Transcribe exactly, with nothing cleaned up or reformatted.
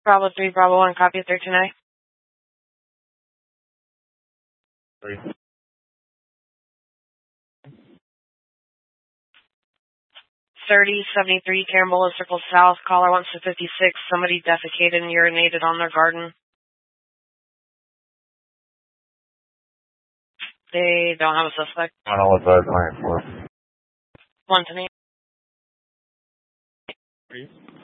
Bravo three, Bravo one, copy thirteen I. Three. thirty seventy-three, Carambola Circle South, caller wants to fifty-six. Somebody defecated and urinated on their garden. They don't have a suspect. I don't know what that's for. One to me. Three.